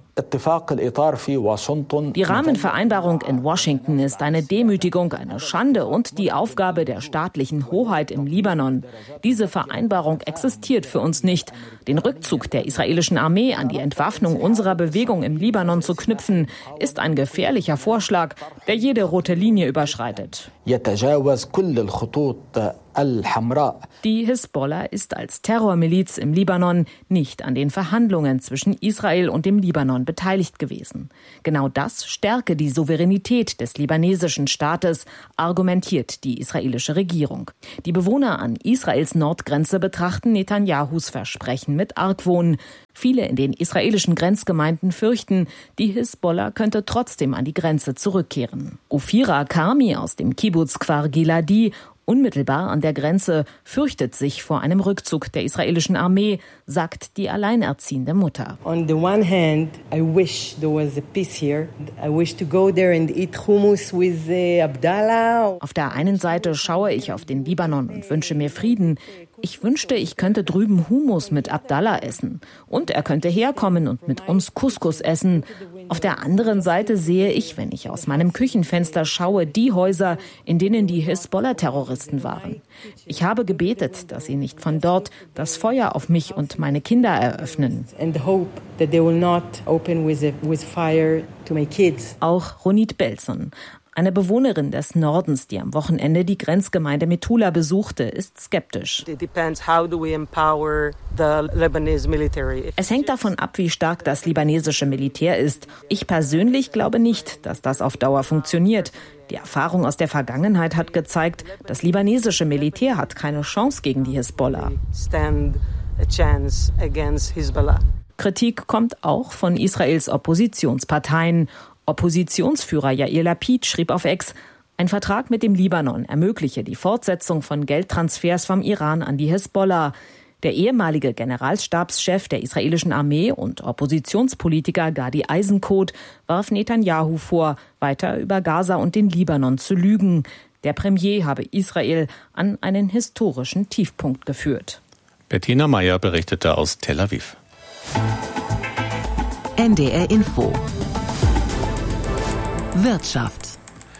Die Rahmenvereinbarung in Washington ist eine Demütigung, eine Schande und die Aufgabe der staatlichen Hoheit im Libanon. Diese Vereinbarung existiert für uns nicht. Den Rückzug der israelischen Armee an die Entwaffnung unserer Bewegung im Libanon zu knüpfen, ist ein gefährlicher Vorschlag, der jede rote Linie überschreitet. Die Hisbollah ist als Terrormiliz im Libanon nicht an den Verhandlungen zwischen Israel und dem Libanon beteiligt gewesen. Genau das stärke die Souveränität des libanesischen Staates, argumentiert die israelische Regierung. Die Bewohner an Israels Nordgrenze betrachten Netanyahus Versprechen mit Argwohn. Viele in den israelischen Grenzgemeinden fürchten, die Hisbollah könnte trotzdem an die Grenze zurückkehren. Ofira Karmi aus dem Kibbuz Kfar Giladi, unmittelbar an der Grenze, fürchtet sich vor einem Rückzug der israelischen Armee, sagt die alleinerziehende Mutter.
On the one hand, I wish there was a peace here. I wish to go there and eat hummus with Abdallah.
Auf der einen Seite schaue ich auf den Libanon und wünsche mir Frieden. Ich wünschte, ich könnte drüben Hummus mit Abdallah essen. Und er könnte herkommen und mit uns Couscous essen. Auf der anderen Seite sehe ich, wenn ich aus meinem Küchenfenster schaue, die Häuser, in denen die Hisbollah-Terroristen waren. Ich habe gebetet, dass sie nicht von dort das Feuer auf mich und meine Kinder eröffnen. Auch Ronit Belson, eine Bewohnerin des Nordens, die am Wochenende die Grenzgemeinde Metula besuchte, ist skeptisch. Es hängt davon ab, wie stark das libanesische Militär ist. Ich persönlich glaube nicht, dass das auf Dauer funktioniert. Die Erfahrung aus der Vergangenheit hat gezeigt, das libanesische Militär hat keine Chance gegen die Hisbollah. Kritik kommt auch von Israels Oppositionsparteien. Oppositionsführer Yair Lapid schrieb auf X, ein Vertrag mit dem Libanon ermögliche die Fortsetzung von Geldtransfers vom Iran an die Hisbollah. Der ehemalige Generalstabschef der israelischen Armee und Oppositionspolitiker Gadi Eisenkot warf Netanyahu vor, weiter über Gaza und den Libanon zu lügen. Der Premier habe Israel an einen historischen Tiefpunkt geführt.
Bettina Meyer berichtete aus Tel Aviv.
NDR Info Wirtschaft.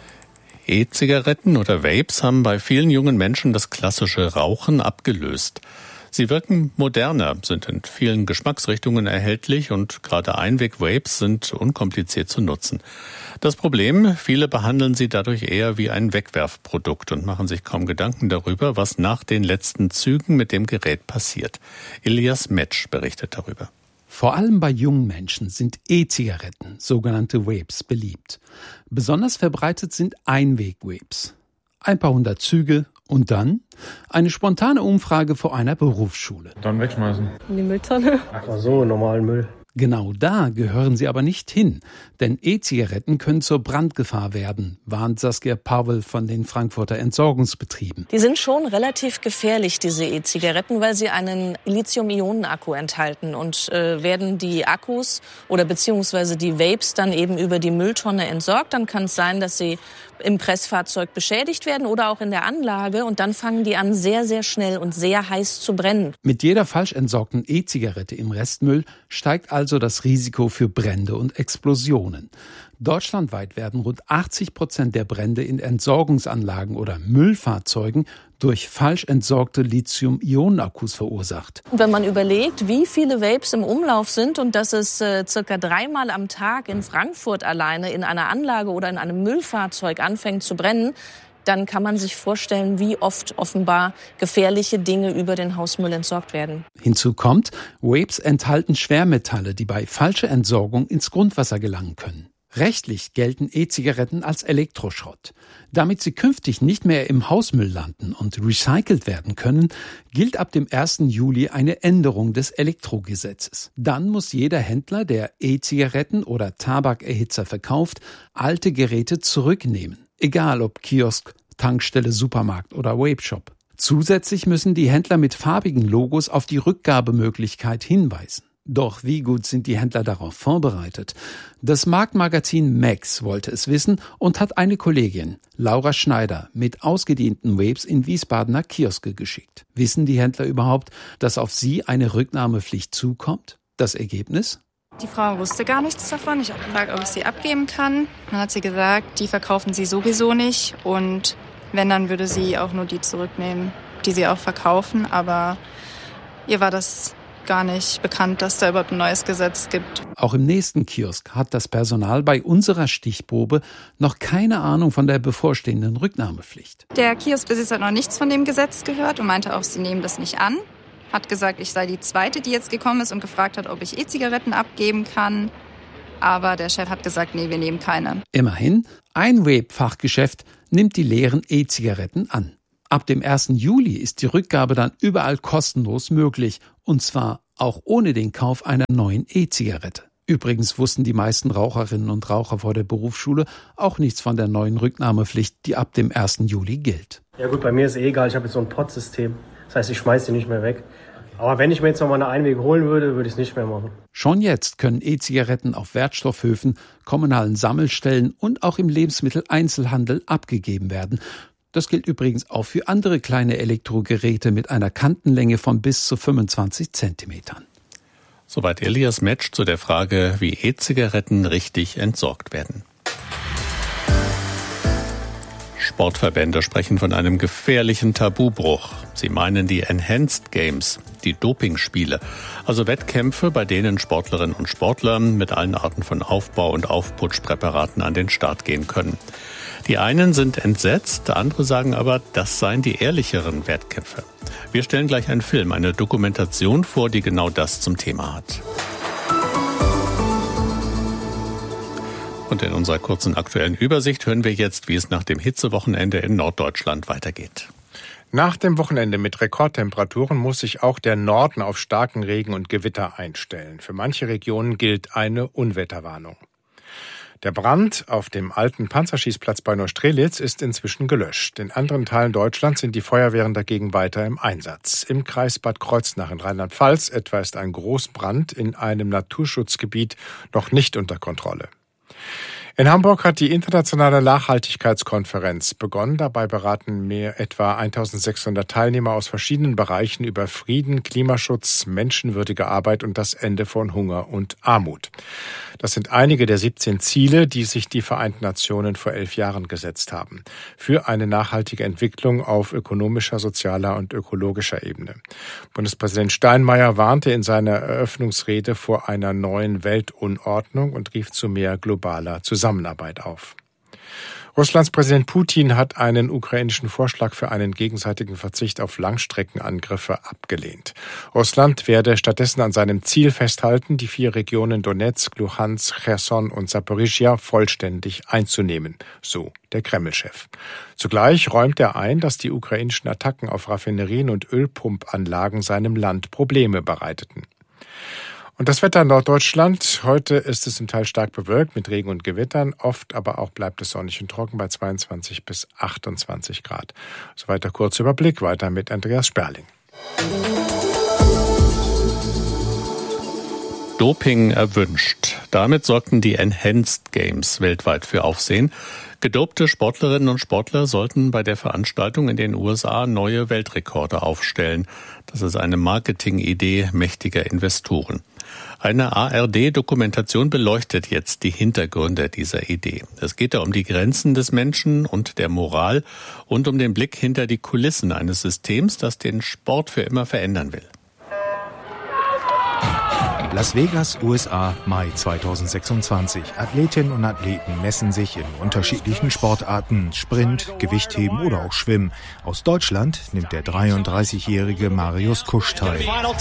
E-Zigaretten oder Vapes haben bei vielen jungen Menschen das klassische Rauchen abgelöst. Sie wirken moderner, sind in vielen Geschmacksrichtungen erhältlich und gerade Einweg-Vapes sind unkompliziert zu nutzen. Das Problem, viele behandeln sie dadurch eher wie ein Wegwerfprodukt und machen sich kaum Gedanken darüber, was nach den letzten Zügen mit dem Gerät passiert. Elias Metsch berichtet darüber.
Vor allem bei jungen Menschen sind E-Zigaretten, sogenannte Vapes, beliebt. Besonders verbreitet sind Einweg-Vapes. Ein paar hundert Züge und dann eine spontane Umfrage vor einer Berufsschule.
Dann wegschmeißen.
In die Mülltonne.
Ach so, normalen Müll.
Genau da gehören sie aber nicht hin, denn E-Zigaretten können zur Brandgefahr werden, warnt Saskia Pavel von den Frankfurter Entsorgungsbetrieben.
Die sind schon relativ gefährlich, diese E-Zigaretten, weil sie einen Lithium-Ionen-Akku enthalten und werden die Akkus oder beziehungsweise die Vapes dann eben über die Mülltonne entsorgt, dann kann es sein, dass sie im Pressfahrzeug beschädigt werden oder auch in der Anlage und dann fangen die an, sehr, sehr schnell und sehr heiß zu brennen.
Mit jeder falsch entsorgten E-Zigarette im Restmüll steigt also das Risiko für Brände und Explosionen. Deutschlandweit werden rund 80% der Brände in Entsorgungsanlagen oder Müllfahrzeugen durch falsch entsorgte Lithium-Ionen-Akkus verursacht.
Wenn man überlegt, wie viele Vapes im Umlauf sind und dass es circa 3-mal am Tag in Frankfurt alleine in einer Anlage oder in einem Müllfahrzeug anfängt zu brennen, dann kann man sich vorstellen, wie oft offenbar gefährliche Dinge über den Hausmüll entsorgt werden.
Hinzu kommt, Vapes enthalten Schwermetalle, die bei falscher Entsorgung ins Grundwasser gelangen können. Rechtlich gelten E-Zigaretten als Elektroschrott. Damit sie künftig nicht mehr im Hausmüll landen und recycelt werden können, gilt ab dem 1. Juli eine Änderung des Elektrogesetzes. Dann muss jeder Händler, der E-Zigaretten oder Tabakerhitzer verkauft, alte Geräte zurücknehmen. Egal ob Kiosk, Tankstelle, Supermarkt oder Vape-Shop. Zusätzlich müssen die Händler mit farbigen Logos auf die Rückgabemöglichkeit hinweisen. Doch wie gut sind die Händler darauf vorbereitet? Das Marktmagazin Max wollte es wissen und hat eine Kollegin, Laura Schneider, mit ausgedienten Vapes in Wiesbadener Kioske geschickt. Wissen die Händler überhaupt, dass auf sie eine Rücknahmepflicht zukommt? Das Ergebnis?
Die Frau wusste gar nichts davon. Ich habe gefragt, ob ich sie abgeben kann. Dann hat sie gesagt, die verkaufen sie sowieso nicht. Und wenn, dann würde sie auch nur die zurücknehmen, die sie auch verkaufen. Aber ihr war das gar nicht bekannt, dass da überhaupt ein neues Gesetz gibt.
Auch im nächsten Kiosk hat das Personal bei unserer Stichprobe noch keine Ahnung von der bevorstehenden Rücknahmepflicht.
Der Kioskbesitzer hat noch nichts von dem Gesetz gehört und meinte auch, sie nehmen das nicht an. Hat gesagt, ich sei die Zweite, die jetzt gekommen ist und gefragt hat, ob ich E-Zigaretten abgeben kann. Aber der Chef hat gesagt, nee, wir nehmen keine.
Immerhin, ein Vape-Fachgeschäft nimmt die leeren E-Zigaretten an. Ab dem 1. Juli ist die Rückgabe dann überall kostenlos möglich. Und zwar auch ohne den Kauf einer neuen E-Zigarette. Übrigens wussten die meisten Raucherinnen und Raucher vor der Berufsschule auch nichts von der neuen Rücknahmepflicht, die ab dem 1. Juli gilt.
Ja gut, bei mir ist egal, ich habe jetzt so ein Pod-System. Das heißt, ich schmeiße die nicht mehr weg. Aber wenn ich mir jetzt noch mal eine Einweg holen würde, würde ich es nicht mehr machen.
Schon jetzt können E-Zigaretten auf Wertstoffhöfen, kommunalen Sammelstellen und auch im Lebensmitteleinzelhandel abgegeben werden. Das gilt übrigens auch für andere kleine Elektrogeräte mit einer Kantenlänge von bis zu 25 Zentimetern.
Soweit Elias Metsch zu der Frage, wie E-Zigaretten richtig entsorgt werden. Sportverbände sprechen von einem gefährlichen Tabubruch. Sie meinen die Enhanced Games, die Dopingspiele, also Wettkämpfe, bei denen Sportlerinnen und Sportler mit allen Arten von Aufbau- und Aufputschpräparaten an den Start gehen können. Die einen sind entsetzt, andere sagen aber, das seien die ehrlicheren Wettkämpfe. Wir stellen gleich einen Film, eine Dokumentation vor, die genau das zum Thema hat. Und in unserer kurzen aktuellen Übersicht hören wir jetzt, wie es nach dem Hitzewochenende in Norddeutschland weitergeht.
Nach dem Wochenende mit Rekordtemperaturen muss sich auch der Norden auf starken Regen und Gewitter einstellen. Für manche Regionen gilt eine Unwetterwarnung. Der Brand auf dem alten Panzerschießplatz bei Neustrelitz ist inzwischen gelöscht. In anderen Teilen Deutschlands sind die Feuerwehren dagegen weiter im Einsatz. Im Kreis Bad Kreuznach in Rheinland-Pfalz etwa ist ein Großbrand in einem Naturschutzgebiet noch nicht unter Kontrolle. In Hamburg hat die internationale Nachhaltigkeitskonferenz begonnen. Dabei beraten etwa 1600 Teilnehmer aus verschiedenen Bereichen über Frieden, Klimaschutz, menschenwürdige Arbeit und das Ende von Hunger und Armut. Das sind einige der 17 Ziele, die sich die Vereinten Nationen vor 11 Jahren gesetzt haben. Für eine nachhaltige Entwicklung auf ökonomischer, sozialer und ökologischer Ebene. Bundespräsident Steinmeier warnte in seiner Eröffnungsrede vor einer neuen Weltunordnung und rief zu mehr globaler Zusammenarbeit auf. Russlands Präsident Putin hat einen ukrainischen Vorschlag für einen gegenseitigen Verzicht auf Langstreckenangriffe abgelehnt. Russland werde stattdessen an seinem Ziel festhalten, die 4 Regionen Donetsk, Luhansk, Cherson und Saporischschja vollständig einzunehmen, so der Kreml-Chef. Zugleich räumt er ein, dass die ukrainischen Attacken auf Raffinerien und Ölpumpanlagen seinem Land Probleme bereiteten. Und das Wetter in Norddeutschland. Heute ist es zum Teil stark bewölkt mit Regen und Gewittern. Oft aber auch bleibt es sonnig und trocken bei 22 bis 28 Grad. Soweit der kurze Überblick. Weiter mit Andreas Sperling.
Doping erwünscht. Damit sorgten die Enhanced Games weltweit für Aufsehen. Gedopte Sportlerinnen und Sportler sollten bei der Veranstaltung in den USA neue Weltrekorde aufstellen. Das ist eine Marketingidee mächtiger Investoren. Eine ARD-Dokumentation beleuchtet jetzt die Hintergründe dieser Idee. Es geht da um die Grenzen des Menschen und der Moral und um den Blick hinter die Kulissen eines Systems, das den Sport für immer verändern will.
Las Vegas, USA, Mai 2026. Athletinnen und Athleten messen sich in unterschiedlichen Sportarten, Sprint, Gewichtheben oder auch Schwimmen. Aus Deutschland nimmt der 33-jährige Marius Kusch teil.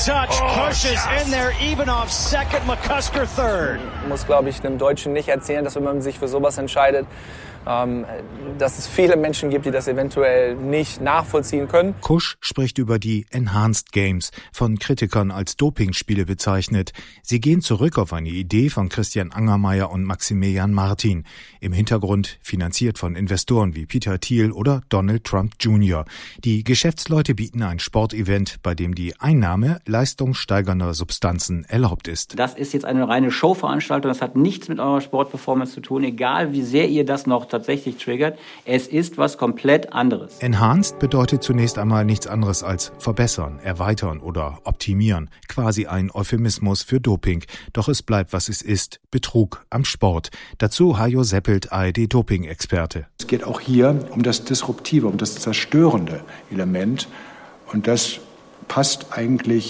Ich muss, glaube ich, einem Deutschen nicht erzählen, dass wenn man sich für sowas entscheidet, dass es viele Menschen gibt, die das eventuell nicht nachvollziehen können.
Kusch spricht über die Enhanced Games, von Kritikern als Dopingspiele bezeichnet. Sie gehen zurück auf eine Idee von Christian Angermayer und Maximilian Martin. Im Hintergrund finanziert von Investoren wie Peter Thiel oder Donald Trump Jr. Die Geschäftsleute bieten ein Sportevent, bei dem die Einnahme leistungssteigernder Substanzen erlaubt ist.
Das ist jetzt eine reine Showveranstaltung, das hat nichts mit eurer Sportperformance zu tun, egal wie sehr ihr das noch tatsächlich triggert. Es ist was komplett anderes.
Enhanced bedeutet zunächst einmal nichts anderes als verbessern, erweitern oder optimieren. Quasi ein Euphemismus für Doping. Doch es bleibt, was es ist. Betrug am Sport. Dazu Hajo Seppelt, ARD-Doping-Experte.
Es geht auch hier um das Disruptive, um das zerstörende Element. Und das passt eigentlich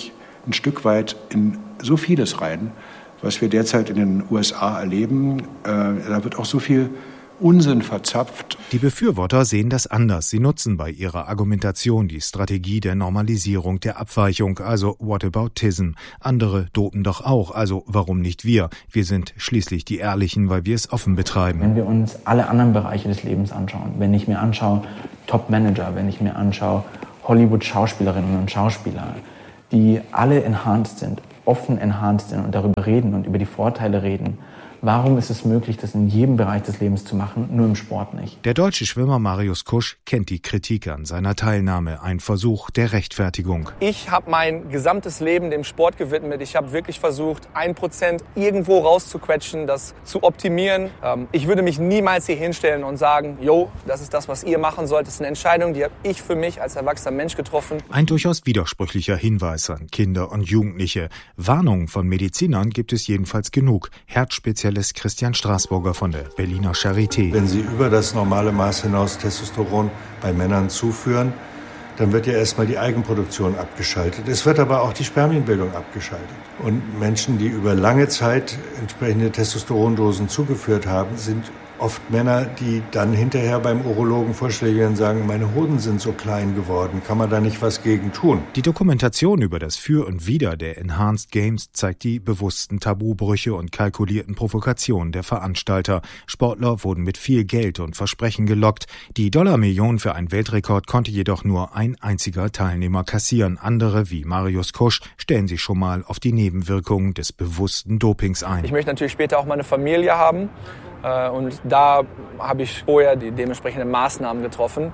ein Stück weit in so vieles rein, was wir derzeit in den USA erleben. Da wird auch so viel Unsinn verzapft.
Die Befürworter sehen das anders. Sie nutzen bei ihrer Argumentation die Strategie der Normalisierung der Abweichung, also Whataboutism. Andere dopen doch auch, also warum nicht wir? Wir sind schließlich die Ehrlichen, weil wir es offen betreiben.
Wenn wir uns alle anderen Bereiche des Lebens anschauen, wenn ich mir anschaue Top-Manager, wenn ich mir anschaue Hollywood-Schauspielerinnen und Schauspieler, die alle enhanced sind, offen enhanced sind und darüber reden und über die Vorteile reden. Warum ist es möglich, das in jedem Bereich des Lebens zu machen, nur im Sport nicht?
Der deutsche Schwimmer Marius Kusch kennt die Kritik an seiner Teilnahme, ein Versuch der Rechtfertigung.
Ich habe mein gesamtes Leben dem Sport gewidmet. Ich habe wirklich versucht, 1% irgendwo rauszuquetschen, das zu optimieren. Ich würde mich niemals hier hinstellen und sagen, jo, das ist das, was ihr machen sollt. Das ist eine Entscheidung, die habe ich für mich als erwachsener Mensch getroffen.
Ein durchaus widersprüchlicher Hinweis an Kinder und Jugendliche. Warnungen von Medizinern gibt es jedenfalls genug. Herzspezialist Christian Straßburger von der Berliner Charité.
Wenn Sie über das normale Maß hinaus Testosteron bei Männern zuführen, dann wird ja erstmal die Eigenproduktion abgeschaltet. Es wird aber auch die Spermienbildung abgeschaltet. Und Menschen, die über lange Zeit entsprechende Testosterondosen zugeführt haben, sind oft Männer, die dann hinterher beim Urologen vorstellig sagen, meine Hoden sind so klein geworden, kann man da nicht was gegen tun?
Die Dokumentation über das Für und Wider der Enhanced Games zeigt die bewussten Tabubrüche und kalkulierten Provokationen der Veranstalter. Sportler wurden mit viel Geld und Versprechen gelockt. Die Dollarmillion für einen Weltrekord konnte jedoch nur ein einziger Teilnehmer kassieren. Andere, wie Marius Kusch, stellen sich schon mal auf die Nebenwirkungen des bewussten Dopings ein.
Ich möchte natürlich später auch meine Familie haben. Und da habe ich vorher die dementsprechenden Maßnahmen getroffen.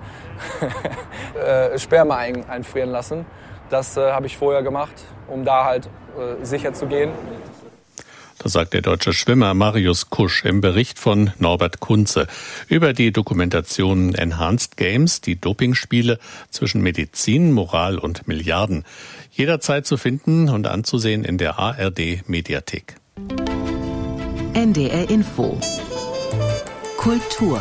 Sperma einfrieren lassen. Das habe ich vorher gemacht, um da halt sicher zu gehen.
Das sagt der deutsche Schwimmer Marius Kusch im Bericht von Norbert Kunze über die Dokumentation Enhanced Games, die Dopingspiele zwischen Medizin, Moral und Milliarden. Jederzeit zu finden und anzusehen in der ARD-Mediathek.
NDR Info Kultur.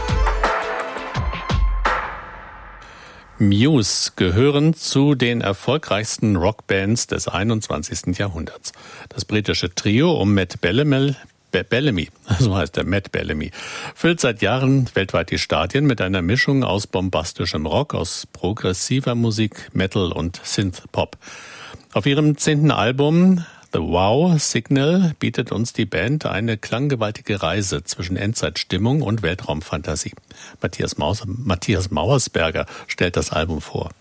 Muse gehören zu den erfolgreichsten Rockbands des 21. Jahrhunderts. Das britische Trio um Matt Bellamy, so heißt er, Matt Bellamy, füllt seit Jahren weltweit die Stadien mit einer Mischung aus bombastischem Rock, aus progressiver Musik, Metal und Synth-Pop. Auf ihrem 10. Album The Wow Signal bietet uns die Band eine klanggewaltige Reise zwischen Endzeitstimmung und Weltraumfantasie. Matthias Mauersberger stellt das Album vor.